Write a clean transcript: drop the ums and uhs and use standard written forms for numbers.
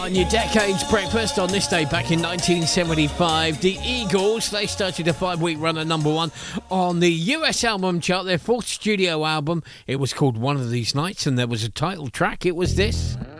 on your Decades Breakfast on this day back in 1975. The Eagles, they started a 5-week run at number one on the US album chart, their fourth studio album. It was called One of These Nights, and there was a title track. It was this.